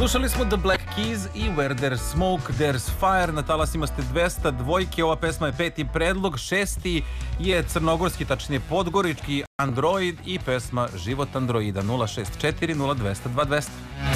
Slušali smo The Black Keys i Where There's Smoke, There's Fire. Na talasima ste 202. Ova pesma je peti predlog. Šesti je crnogorski, tačnije podgorički Android i pesma Život androida 064 0200 2200.